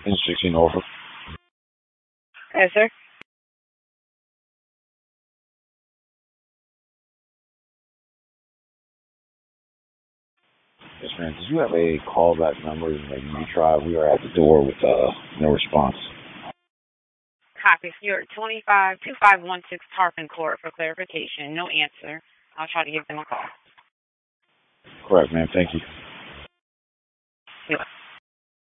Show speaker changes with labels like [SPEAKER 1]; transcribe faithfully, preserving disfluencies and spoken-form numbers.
[SPEAKER 1] sixteen Norfolk.
[SPEAKER 2] Yes, sir.
[SPEAKER 1] Yes, ma'am. Did you have a callback number that you tried? We are at the door with uh, no response.
[SPEAKER 2] Copy. You're at twenty-five two five one six Tarpon Court for clarification. No answer. I'll try to give them a call.
[SPEAKER 1] Correct, ma'am. Thank you.
[SPEAKER 2] Yeah.